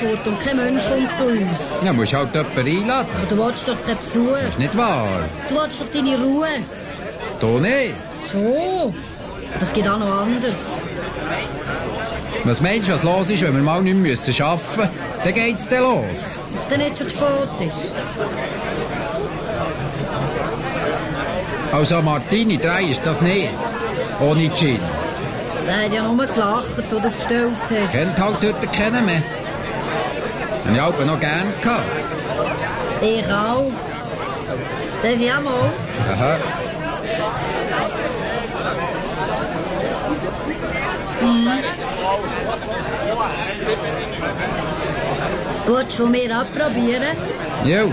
fort und kein Mensch kommt zu uns. Ja, musst halt jemanden einladen. Aber du willst doch keinen Besuch. Das ist nicht wahr. Du willst doch deine Ruhe. Du nicht. Schon. Aber es geht auch noch anders. Was meinst du, was los ist, wenn wir mal nicht mehr arbeiten müssen? Dann geht's dann los. Wenn es dann nicht schon zu spät ist. Also Martini 3 ist das nicht. Ohne Gin. Der hat ja nur gelacht, wo du bestellt hast. Kennt halt heute keinen mehr. Habe ich auch noch gern gehabt. Ich auch. Darf ich auch mal? Aha. Willst du von mir abprobieren? Jo.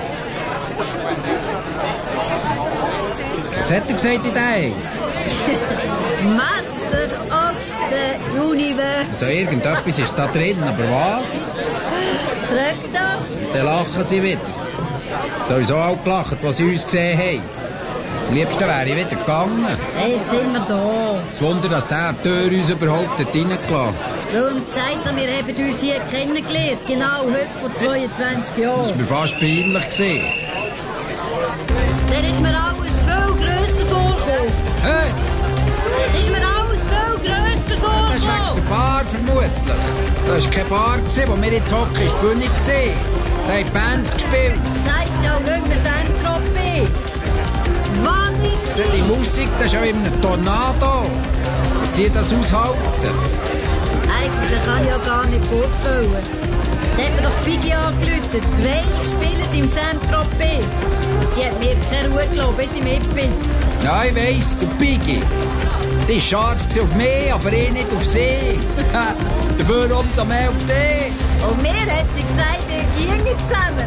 Was hat er gesagt in Eis? Master of the Universe. Also irgendetwas ist da drin, aber was? Frag doch. Dann lachen sie wieder. Sowieso auch gelacht, was sie uns gesehen haben. Am liebsten wäre ich wieder gegangen. Hey, jetzt sind wir da. Das Wunder, dass der Tür uns überhaupt hat reingelassen. Und gesagt hat, wir haben uns hier kennengelernt. Genau heute vor 22 Jahren. Das war mir fast peinlich gewesen. Dann ist mir alles viel grösser vorgekommen. Hey, Es ist mir alles viel grösser das ist wegen vorgekommen. der Bar vermutlich. Das war keine Bar, wo wir jetzt hocken, ist die Bühne gesehen. Da haben Bands gespielt. Das heisst ja auch nicht mehr Saint-Tropez. Vanity. Die Musik, das ist ja wie ein Tornado. Dass die das aushalten. Eigentlich kann ich ja gar nicht vorstellen. Da hat mir doch Biggie angerufen. Die Wales spielen im Saint-Tropez. Die hat mir keine Ruhe gelassen, bis ich mit bin. Ja, ich weiss, der Biggie. Die war scharf auf mich, aber ich nicht auf sie. Dafür umso mehr auf dich. Und mir hat sie gesagt, ihr ginge zusammen.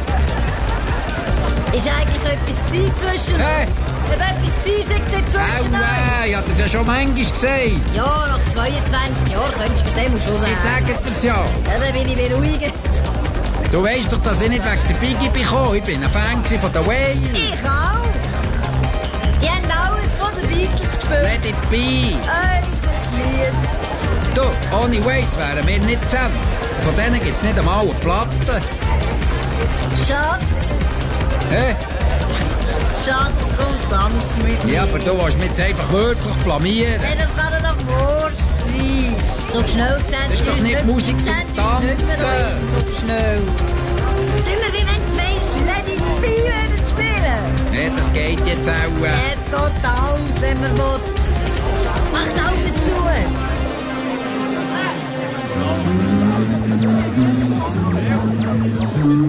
Ist eigentlich etwas gewesen zwischen... Hey. Ob etwas gewesen sei zwischen euch? Ich hatte das ja schon manchmal gesagt. Ja, nach 22 Jahren könntest du es schon sagen. Ich sage dir's ja. Ja, dann bin ich beruhigt. Du weißt doch, dass ich nicht wegen der Biggie bin gekommen. Ich bin ein Fan von der Whale. Ich auch. Die haben alles von den Beatles gespielt. Let it be. Unser Lied. Du, ohne Wales wären wir nicht zusammen. Von denen gibt's nicht einmal eine Platte. Schatz, Hä? Schatz, komm, tanz mit mir. Ja, aber du willst mich jetzt einfach wirklich blamieren. Hey, das kann doch Wurst sein. So schnell gesagt. Das ist doch nicht Musik zum Tanzen. So schnell. Tun wir wie wenn du weißt, Let It Be wieder spielen. Ja, das geht jetzt auch. Es geht aus, wenn man will. Macht Augen